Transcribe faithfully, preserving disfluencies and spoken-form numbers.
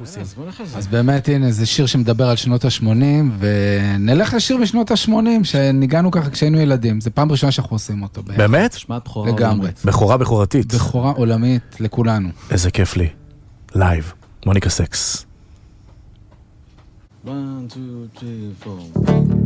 אנחנו עושים. אז באמת, הנה, זה שיר שמדבר על שנות ה-שמונים, ונלך לשיר בשנות ה-שמונים, שניגענו ככה כשהיינו ילדים. זה פעם ראשונה שאנחנו עושים אותו. באמת? שמעת בכורה לגמרי. עולמית. בכורה בכורתית. בכורה עולמית לכולנו. איזה כיף לי. לייב. מוניקה סקס. one, two, three, four